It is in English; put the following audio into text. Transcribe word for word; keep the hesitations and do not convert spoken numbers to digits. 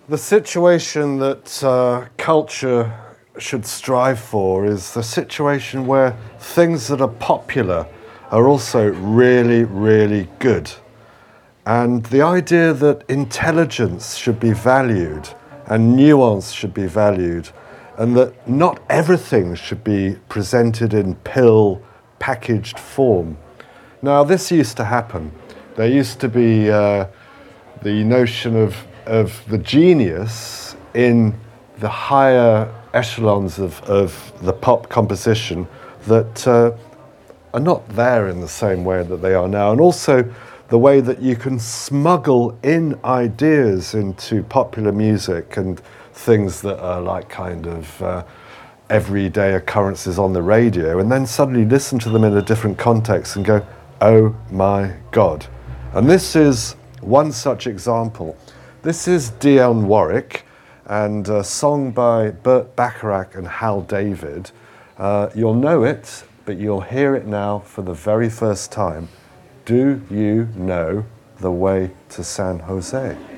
The situation that uh, culture should strive for is the situation where things that are popular are also really, really good. And the idea that intelligence should be valued and nuance should be valued, and that not everything should be presented in pill packaged form. Now, this used to happen. There used to be uh, the notion of, of the genius in the higher echelons of, of the pop composition that uh, are not there in the same way that they are now. And also the way that you can smuggle in ideas into popular music and things that are like kind of uh, everyday occurrences on the radio, and then suddenly listen to them in a different context and go, oh my God. And this is one such example. This is Dionne Warwick, and a song by Burt Bacharach and Hal David. Uh, you'll know it, but you'll hear it now for the very first time. Do you know the way to San Jose?